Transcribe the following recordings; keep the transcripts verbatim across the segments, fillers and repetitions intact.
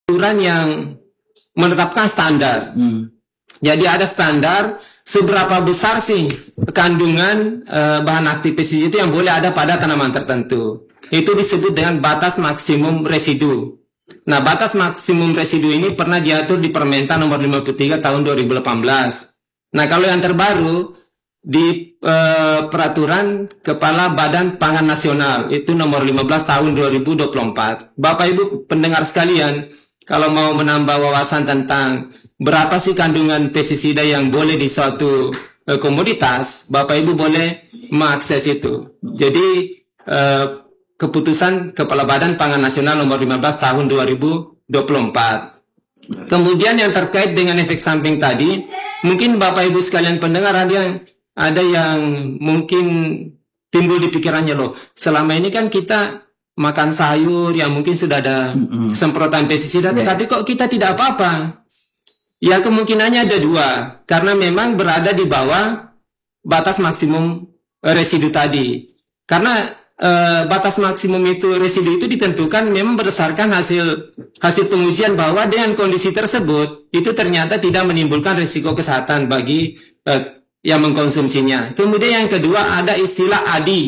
aturan yang menetapkan standar. Hmm. Jadi ada standar seberapa besar sih kandungan uh, bahan aktif pestisida itu yang boleh ada pada tanaman tertentu. Itu disebut dengan batas maksimum residu. Nah, batas maksimum residu ini pernah diatur di Permentan nomor lima puluh tiga tahun dua ribu delapan belas. Nah, kalau yang terbaru di uh, peraturan Kepala Badan Pangan Nasional itu nomor lima belas tahun dua ribu dua puluh empat. Bapak Ibu pendengar sekalian, kalau mau menambah wawasan tentang berapa sih kandungan pestisida yang boleh di suatu uh, komoditas, Bapak Ibu boleh mengakses itu. Jadi uh, keputusan Kepala Badan Pangan Nasional nomor lima belas tahun dua ribu dua puluh empat. Kemudian yang terkait dengan efek samping tadi, mungkin Bapak Ibu sekalian pendengar ada yang ada yang mungkin timbul di pikirannya, loh, selama ini kan kita makan sayur yang mungkin sudah ada mm-hmm. semprotan pestisida, yeah. tapi kok kita tidak apa-apa? Ya, kemungkinannya ada dua, karena memang berada di bawah batas maksimum residu tadi. Karena eh, batas maksimum itu residu itu ditentukan memang berdasarkan hasil hasil pengujian bahwa dengan kondisi tersebut itu ternyata tidak menimbulkan risiko kesehatan bagi eh, yang mengkonsumsinya. Kemudian yang kedua ada istilah A D I.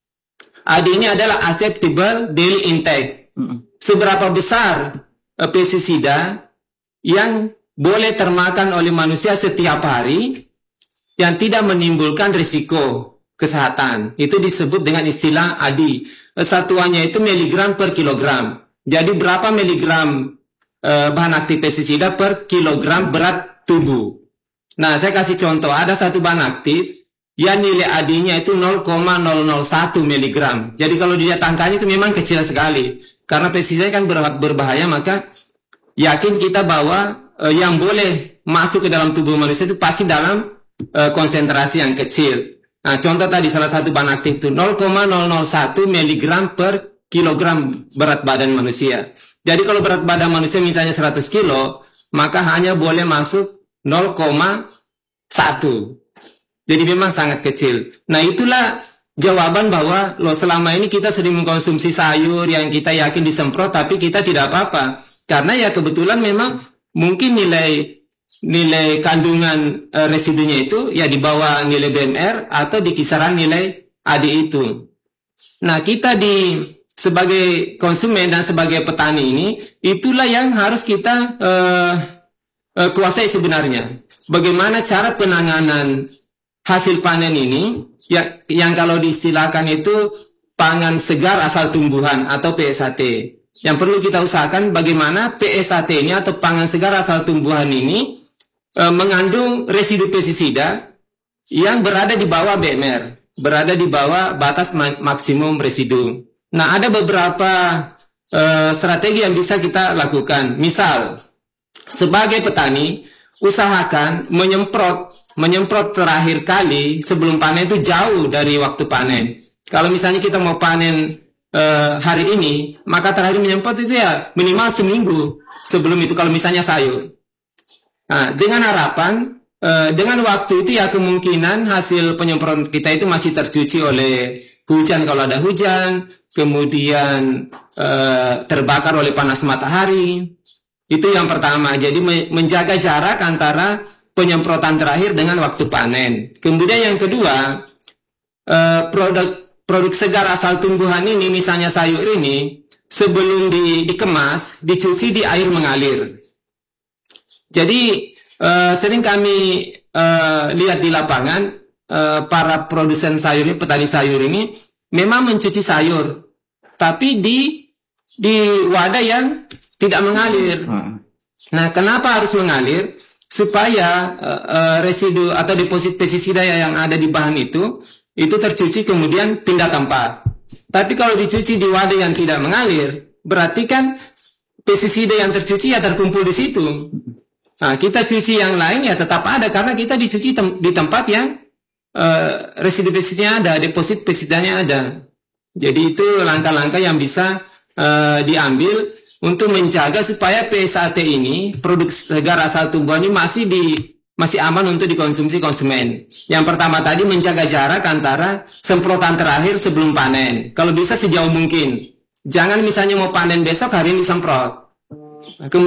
A D I ini adalah acceptable daily intake. Seberapa besar uh, pestisida yang boleh termakan oleh manusia setiap hari yang tidak menimbulkan risiko kesehatan. Itu disebut dengan istilah A D I. Satuannya itu miligram per kilogram. Jadi berapa miligram uh, bahan aktif pestisida per kilogram berat tubuh. Nah, saya kasih contoh, ada satu bahan aktif yang nilai A D I-nya itu nol koma nol nol satu miligram. Jadi kalau dilihat angkanya itu memang kecil sekali. Karena pestisida kan ber- berbahaya, maka yakin kita bahwa eh, yang boleh masuk ke dalam tubuh manusia itu pasti dalam eh, konsentrasi yang kecil. Nah, contoh tadi salah satu bahan aktif itu nol koma nol nol satu miligram per kilogram berat badan manusia. Jadi kalau berat badan manusia misalnya seratus kilo, maka hanya boleh masuk nol koma satu. Jadi memang sangat kecil. Nah, itulah jawaban bahwa loh, selama ini kita sering mengkonsumsi sayur yang kita yakin disemprot tapi kita tidak apa-apa. Karena ya kebetulan memang mungkin nilai nilai kandungan e, residunya itu ya di bawah nilai B M R atau di kisaran nilai A D I itu. Nah, kita di sebagai konsumen dan sebagai petani ini itulah yang harus kita e, kuasai sebenarnya. Bagaimana cara penanganan hasil panen ini ya, yang kalau diistilahkan itu pangan segar asal tumbuhan atau P S A T. Yang perlu kita usahakan bagaimana P S A T-nya atau pangan segar asal tumbuhan ini e, mengandung residu pestisida yang berada di bawah B M R, berada di bawah batas ma- maksimum residu. Nah, ada beberapa e, strategi yang bisa kita lakukan. Misal, sebagai petani, usahakan menyemprot menyemprot terakhir kali sebelum panen itu jauh dari waktu panen. Kalau misalnya kita mau panen e, hari ini, maka terakhir menyemprot itu ya minimal seminggu sebelum itu kalau misalnya sayur. Nah, dengan harapan e, dengan waktu itu ya kemungkinan hasil penyemprotan kita itu masih tercuci oleh hujan kalau ada hujan, kemudian e, terbakar oleh panas matahari. Itu yang pertama. Jadi menjaga jarak antara penyemprotan terakhir dengan waktu panen. Kemudian yang kedua, produk produk segar asal tumbuhan ini, misalnya sayur ini, sebelum di, dikemas, dicuci di air mengalir. Jadi sering kami lihat di lapangan para produsen sayur ini, petani sayur ini, memang mencuci sayur, tapi di di wadah yang tidak mengalir. Nah, kenapa harus mengalir? Supaya uh, uh, residu atau deposit pestisida yang ada di bahan itu itu tercuci kemudian pindah tempat. Tapi kalau dicuci di wadah yang tidak mengalir, berarti kan pestisida yang tercuci ya terkumpul di situ. Nah, kita cuci yang lain ya tetap ada karena kita dicuci tem- di tempat yang uh, residu pestisidanya ada, deposit pestisidanya ada. Jadi itu langkah-langkah yang bisa uh, diambil untuk menjaga supaya P S A T ini, produk segar asal tumbuhan ini masih di masih aman untuk dikonsumsi konsumen. Yang pertama tadi menjaga jarak antara semprotan terakhir sebelum panen. Kalau bisa sejauh mungkin. Jangan misalnya mau panen besok hari ini disemprot.